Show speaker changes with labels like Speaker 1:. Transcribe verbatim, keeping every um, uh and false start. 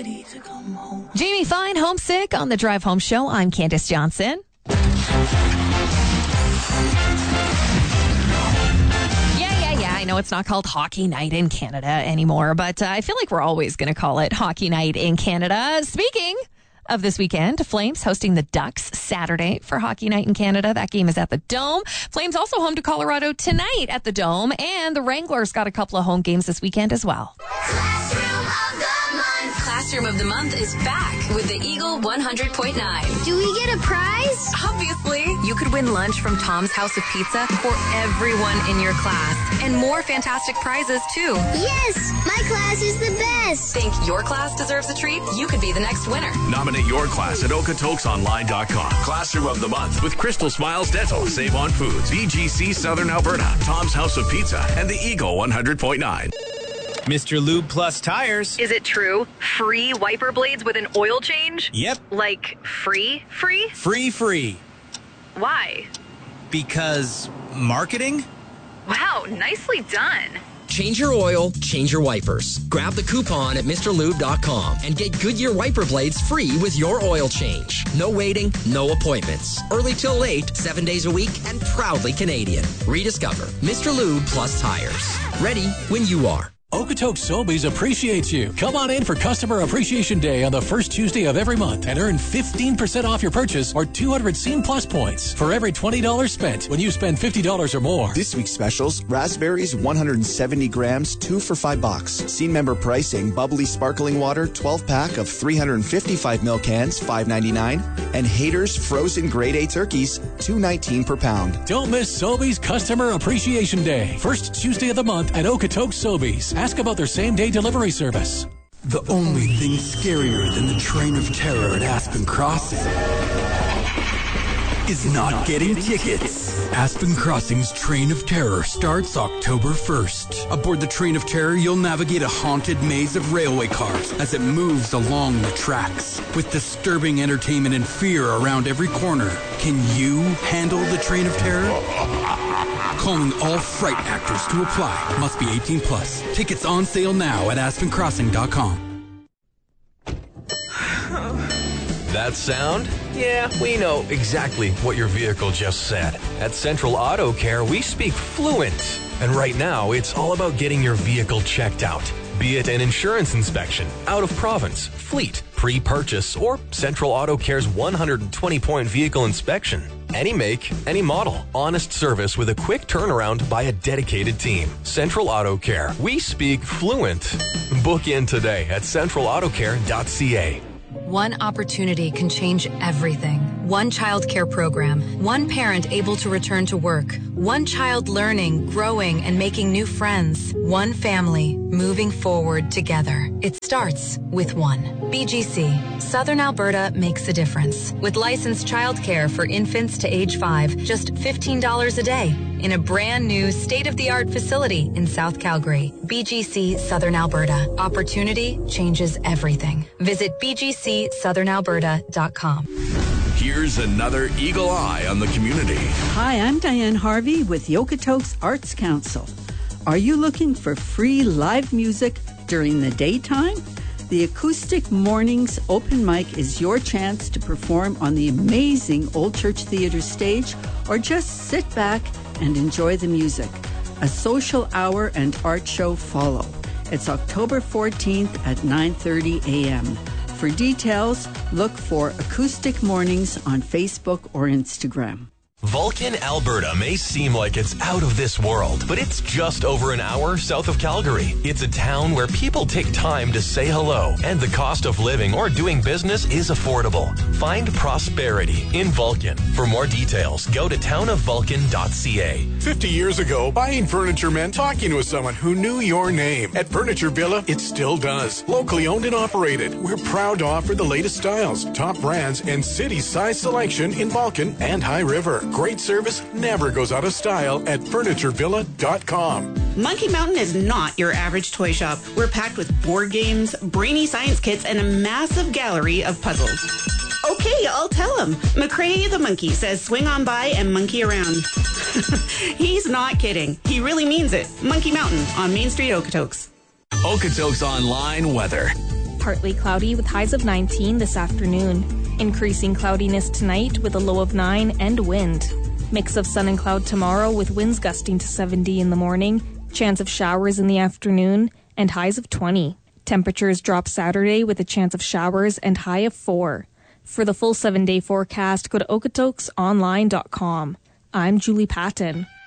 Speaker 1: ready to come home.
Speaker 2: Jamie Fine, Homesick on the Drive Home Show. I'm Candace Johnson. I know it's not called Hockey Night in Canada anymore, but uh, I feel like we're always going to call it Hockey Night in Canada. Speaking of this weekend, Flames hosting the Ducks Saturday for Hockey Night in Canada. That game is at the Dome. Flames also home to Colorado tonight at the Dome, and the Wranglers got a couple of home games this weekend as well.
Speaker 3: Classroom of the Month. Classroom of the Month is back with the Eagle one hundred point nine.
Speaker 4: Do we get a prize?
Speaker 3: Obviously. You could win lunch from Tom's House of Pizza for everyone in your class. And more fantastic prizes, too.
Speaker 4: Yes! My class is the best!
Speaker 3: Think your class deserves a treat? You could be the next winner.
Speaker 5: Nominate your class at okotoks online dot com. Classroom of the Month with Crystal Smiles Dental, Save on Foods, B G C Southern Alberta, Tom's House of Pizza, and the Eagle one hundred point nine.
Speaker 6: Mister Lube Plus Tires.
Speaker 7: Is it true? Free wiper blades with an oil change?
Speaker 6: Yep.
Speaker 7: Like free? Free?
Speaker 6: Free, free.
Speaker 7: Why?
Speaker 6: Because marketing?
Speaker 7: Wow, nicely done.
Speaker 8: Change your oil, change your wipers. Grab the coupon at Mr Lube dot com and get Goodyear wiper blades free with your oil change. No waiting, no appointments. Early till late, seven days a week, and proudly Canadian. Rediscover Mister Lube Plus Tires. Ready when you are.
Speaker 9: Okotoks Sobeys appreciates you. Come on in for Customer Appreciation Day on the first Tuesday of every month and earn fifteen percent off your purchase or two hundred Scene Plus points for every twenty dollars spent when you spend fifty dollars or more.
Speaker 10: This week's specials, raspberries one hundred seventy grams, two for five bucks. Scene member pricing, bubbly sparkling water, twelve pack of three hundred fifty-five milliliter cans, five ninety-nine. And Haters frozen grade A turkeys, two nineteen per pound.
Speaker 9: Don't miss Sobeys Customer Appreciation Day. First Tuesday of the month at Okotoks Sobeys. Ask about their same-day delivery service.
Speaker 11: The only thing scarier than the train of terror at Aspen Crossing is not getting tickets. Aspen Crossing's Train of Terror starts October first. Aboard the Train of Terror, you'll navigate a haunted maze of railway cars as it moves along the tracks. With disturbing entertainment and fear around every corner, can you handle the Train of Terror? Calling all fright actors to apply. Must be eighteen plus. Tickets on sale now at aspen crossing dot com.
Speaker 12: That sound? Yeah, we know exactly what your vehicle just said. At Central Auto Care, we speak fluent. And right now, it's all about getting your vehicle checked out. Be it an insurance inspection, out of province, fleet, pre-purchase, or Central Auto Care's one hundred twenty point vehicle inspection. Any make, any model. Honest service with a quick turnaround by a dedicated team. Central Auto Care. We speak fluent. Book in today at central auto care dot c a.
Speaker 3: One opportunity can change everything. One child care program, one parent able to return to work, one child learning, growing, and making new friends, one family moving forward together. It starts with one. B G C, Southern Alberta makes a difference. With licensed childcare for infants to age five, just fifteen dollars a day in a brand new state-of-the-art facility in South Calgary. B G C Southern Alberta. Opportunity changes everything. Visit b g c southern alberta dot com.
Speaker 5: Here's another Eagle Eye on the community.
Speaker 13: Hi, I'm Diane Harvey with Okotoks Arts Council. Are you looking for free live music during the daytime? The Acoustic Mornings Open Mic is your chance to perform on the amazing Old Church Theatre stage or just sit back and enjoy the music. A social hour and art show follow. It's October fourteenth at nine thirty a.m. For details, look for Acoustic Mornings on Facebook or Instagram.
Speaker 12: Vulcan, Alberta may seem like it's out of this world, but it's just over an hour south of Calgary. It's a town where people take time to say hello, and the cost of living or doing business is affordable. Find prosperity in Vulcan. For more details, go to town of vulcan dot c a.
Speaker 14: fifty years ago, buying furniture meant talking with someone who knew your name. At Furniture Villa, it still does. Locally owned and operated, we're proud to offer the latest styles, top brands, and city-size selection in Vulcan and High River. Great service never goes out of style at furniture villa dot com.
Speaker 15: Monkey Mountain is not your average toy shop. We're packed with board games, brainy science kits, and a massive gallery of puzzles. Okay, I'll tell him. McCrae the monkey says swing on by and monkey around. He's not kidding. He really means it. Monkey Mountain on Main Street, Okotoks.
Speaker 5: Okotoks Online weather.
Speaker 1: partly cloudy with highs of nineteen this afternoon. Increasing cloudiness tonight with a low of nine and wind. Mix of sun and cloud tomorrow with winds gusting to seventy in the morning, chance of showers in the afternoon, and highs of twenty. Temperatures drop Saturday with a chance of showers and high of four. For the full seven-day forecast, go to okotoks online dot com. I'm Julie Patton.